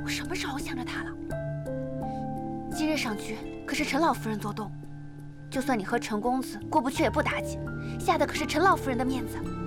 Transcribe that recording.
我什么时候向着他了？今日上局可是陈老夫人做东，就算你和陈公子过不去也不打紧，下的可是陈老夫人的面子。